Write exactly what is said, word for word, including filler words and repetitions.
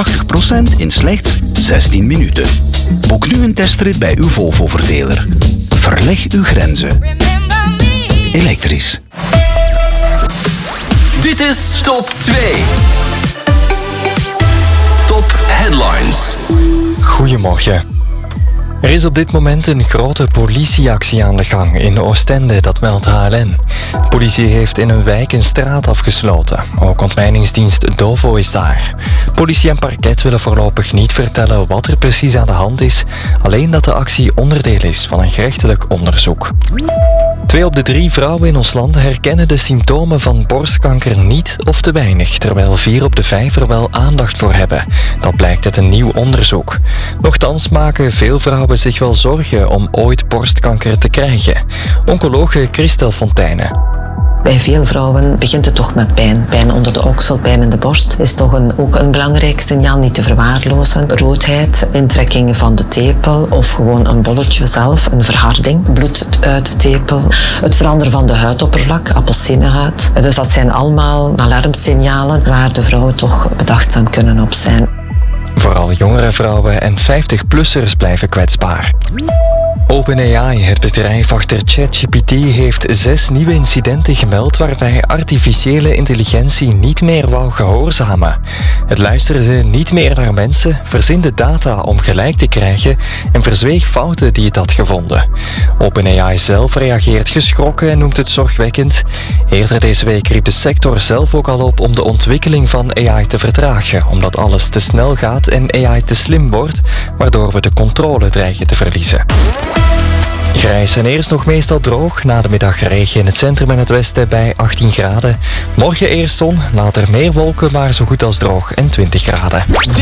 tachtig procent in slechts zestien minuten. Boek nu een testrit bij uw Volvo-verdeler. Verleg uw grenzen. Elektrisch. Dit is Top twee. Top Headlines. Goedemorgen. Er is op dit moment een grote politieactie aan de gang in Oostende, dat meldt H L N. De politie heeft in een wijk een straat afgesloten. Ook ontmijningsdienst Dovo is daar. Politie en parket willen voorlopig niet vertellen wat er precies aan de hand is, alleen dat de actie onderdeel is van een gerechtelijk onderzoek. Twee op de drie vrouwen in ons land herkennen de symptomen van borstkanker niet of te weinig, terwijl vier op de vijf er wel aandacht voor hebben. Dat blijkt uit een nieuw onderzoek. Nochtans maken veel vrouwen zich wel zorgen om ooit borstkanker te krijgen. Oncologe Christel Fontijne. Bij veel vrouwen begint het toch met pijn. Pijn onder de oksel, pijn in de borst is toch een, ook een belangrijk signaal, niet te verwaarlozen. Roodheid, intrekking van de tepel of gewoon een bolletje zelf, een verharding, bloed uit de tepel. Het veranderen van de huidoppervlak, appelsinehuid. Dus dat zijn allemaal alarmsignalen waar de vrouwen toch bedachtzaam kunnen op zijn. Vooral jongere vrouwen en vijftig-plussers blijven kwetsbaar. OpenAI, het bedrijf achter ChatGPT, heeft zes nieuwe incidenten gemeld waarbij artificiële intelligentie niet meer wou gehoorzamen. Het luisterde niet meer naar mensen, verzinde data om gelijk te krijgen en verzweeg fouten die het had gevonden. OpenAI zelf reageert geschrokken en noemt het zorgwekkend. Eerder deze week riep de sector zelf ook al op om de ontwikkeling van A I te vertragen, omdat alles te snel gaat en A I te slim wordt, waardoor we de controle dreigen te verliezen. Grijs en eerst nog meestal droog. Na de middag regen in het centrum en het westen bij achttien graden. Morgen eerst zon, later meer wolken, maar zo goed als droog en twintig graden.